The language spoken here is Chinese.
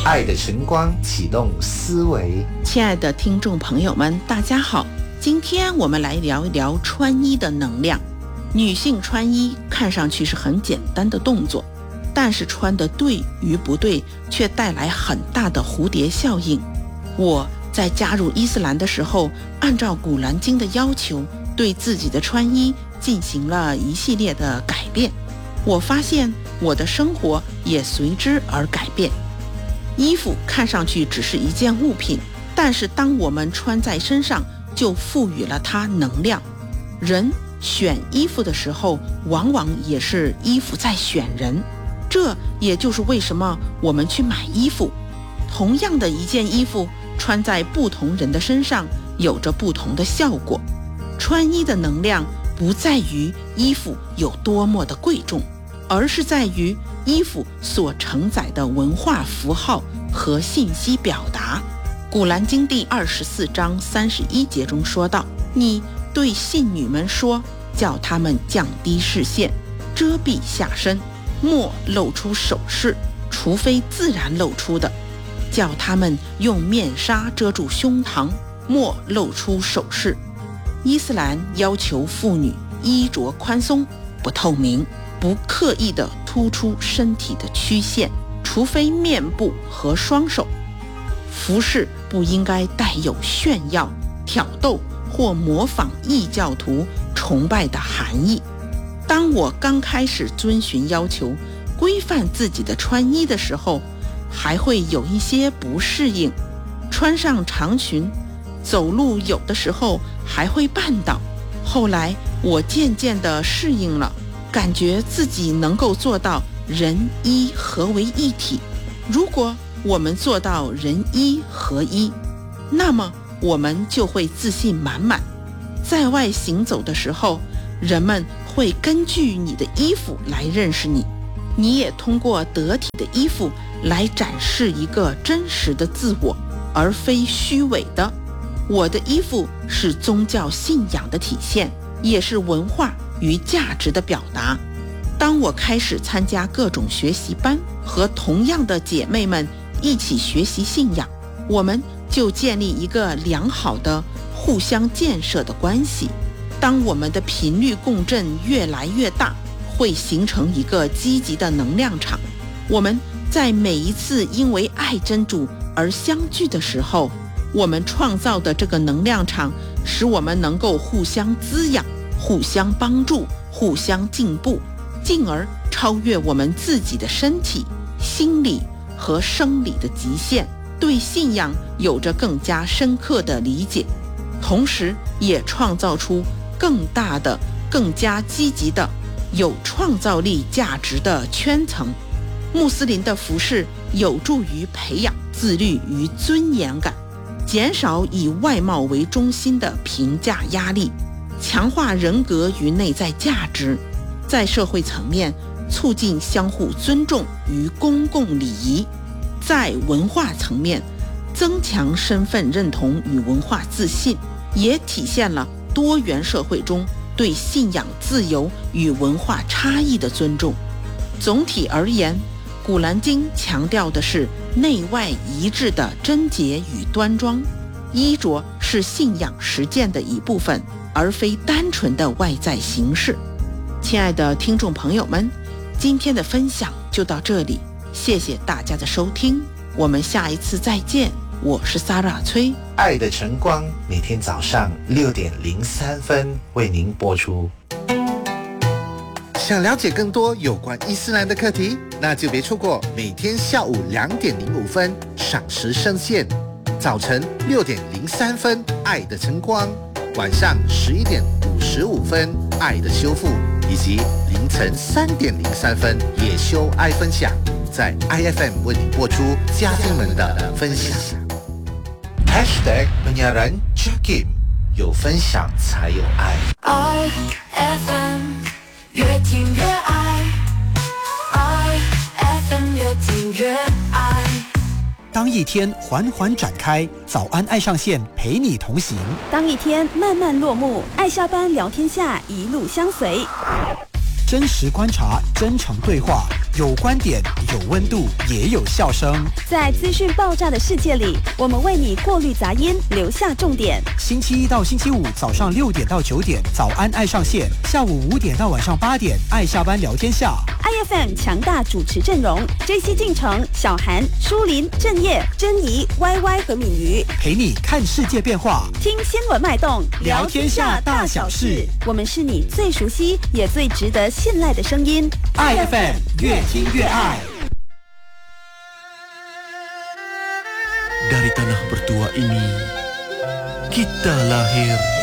爱的晨光启动思维。 亲爱的听众朋友们，大家好，今天我们来聊一聊穿衣的能量。女性穿衣看上去是很简单的动作，但是穿的对与不对却带来很大的蝴蝶效应。我在加入伊斯兰的时候，按照古兰经的要求，对自己的穿衣进行了一系列的改变。我发现我的生活也随之而改变。衣服看上去只是一件物品，但是当我们穿在身上，就赋予了它能量。人选衣服的时候，往往也是衣服在选人。这也就是为什么我们去买衣服，同样的一件衣服穿在不同人的身上，有着不同的效果。穿衣的能量不在于衣服有多么的贵重，而是在于衣服所承载的文化符号和信息表达。古兰经第24章31节中说道：你对信女们说，叫她们降低视线，遮蔽下身，莫露出首饰，除非自然露出的；叫她们用面纱遮住胸膛，莫露出首饰。伊斯兰要求妇女衣着宽松，不透明，不刻意地突出身体的曲线，除非面部和双手。服饰不应该带有炫耀、挑逗或模仿异教徒崇拜的含义。当我刚开始遵循要求，规范自己的穿衣的时候，还会有一些不适应。穿上长裙，走路有的时候还会绊倒。后来我渐渐地适应了，感觉自己能够做到人衣合为一体。如果我们做到人衣合一，那么我们就会自信满满。在外行走的时候，人们会根据你的衣服来认识你，你也通过得体的衣服来展示一个真实的自我，而非虚伪的。我的衣服是宗教信仰的体现，也是文化与价值的表达。当我开始参加各种学习班，和同样的姐妹们一起学习信仰，我们就建立一个良好的互相建设的关系。当我们的频率共振越来越大，会形成一个积极的能量场。我们在每一次因为爱真主而相聚的时候，我们创造的这个能量场使我们能够互相滋养，互相帮助，互相进步，进而超越我们自己的身体、心理和生理的极限，对信仰有着更加深刻的理解，同时也创造出更大的、更加积极的、有创造力价值的圈层。穆斯林的服饰有助于培养自律与尊严感，减少以外貌为中心的评价压力，强化人格与内在价值。在社会层面，促进相互尊重与公共礼仪；在文化层面，增强身份认同与文化自信，也体现了多元社会中对信仰自由与文化差异的尊重。总体而言，古兰经强调的是内外一致的贞洁与端庄，衣着是信仰实践的一部分，而非单纯的外在形式。亲爱的听众朋友们，今天的分享就到这里，谢谢大家的收听，我们下一次再见。我是 Sarah 崔， 爱的晨光每天早上6:03为您播出。 想了解更多有关伊斯兰的课题，那就别错过每天下午2:05赏时圣线，早晨6:03爱的晨光，晚上11:55爱的修复，以及凌晨3:03也修爱分享，在 IFM 为你播出家庭们的分享。 #penyiaran Jakim， 有分享才有爱。 IFM 越听越爱 ，IFM 越听越爱。 当一天缓缓展开，早安爱上线陪你同行； 当一天慢慢落幕，爱下班聊天下一路相随。 真实观察，真诚对话， 有观点，有温度，也有笑声。 在资讯爆炸的世界里，我们为你过滤杂音，留下重点。 星期一到星期五早上6点到9点，早安爱上线；下午5点到晚上8点，爱下班聊天下。 IFM 强大主持阵容：JC进城、小韩、舒林、郑业、珍妮、YY 和敏瑜， 陪你看世界变化， 听新闻脉动， 聊天下大小事。 我们是你最熟悉也最值得信赖的声音。 IFM 越听越爱。 Dari tanah bertua ini, kita lahir